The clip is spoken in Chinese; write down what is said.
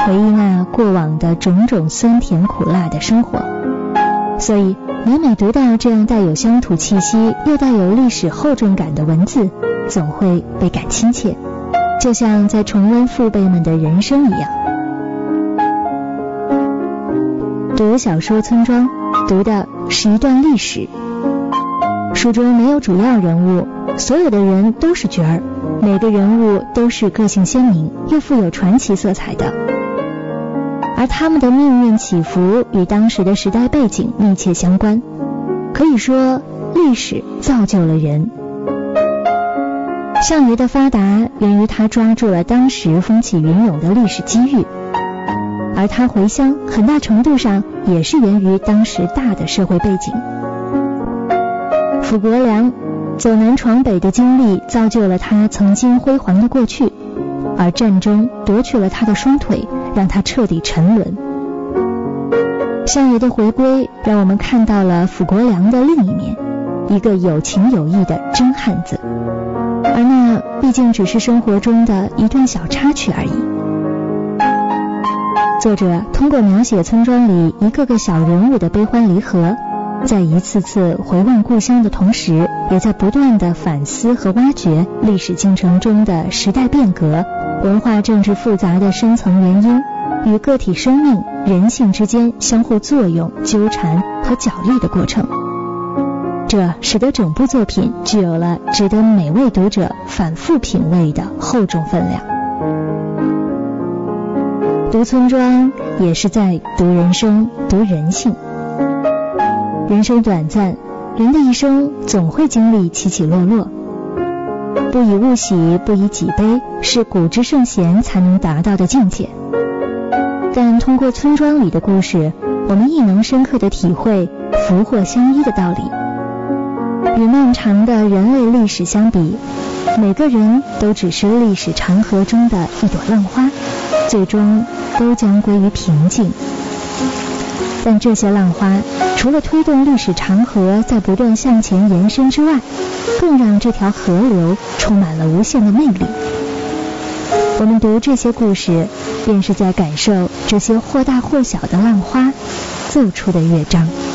回忆那过往的种种酸甜苦辣的生活。所以每每读到这样带有乡土气息又带有历史厚重感的文字，总会倍感亲切，就像在重温父辈们的人生一样。读小说《村庄》，读的是一段历史。书中没有主要人物，所有的人都是角儿，每个人物都是个性鲜明又富有传奇色彩的，而他们的命运起伏与当时的时代背景密切相关。可以说，历史造就了人。项羽的发达源于他抓住了当时风起云涌的历史机遇，而他回乡很大程度上也是源于当时大的社会背景。傅国良走南闯北的经历造就了他曾经辉煌的过去，而战争夺去了他的双腿，让他彻底沉沦。项羽的回归让我们看到了傅国良的另一面，一个有情有义的真汉子，而那毕竟只是生活中的一段小插曲而已。作者通过描写村庄里一个个小人物的悲欢离合，在一次次回望故乡的同时，也在不断的反思和挖掘历史进程中的时代变革、文化政治复杂的深层原因与个体生命、人性之间相互作用、纠缠和角力的过程。这使得整部作品具有了值得每位读者反复品味的厚重分量。读村庄也是在读人生、读人性。人生短暂，人的一生总会经历起起落落。不以物喜，不以己悲，是古之圣贤才能达到的境界。但通过村庄里的故事，我们亦能深刻地体会福祸相依的道理。与漫长的人类历史相比，每个人都只是历史长河中的一朵浪花，最终都将归于平静。但这些浪花除了推动历史长河在不断向前延伸之外，更让这条河流充满了无限的魅力。我们读这些故事，便是在感受这些或大或小的浪花奏出的乐章。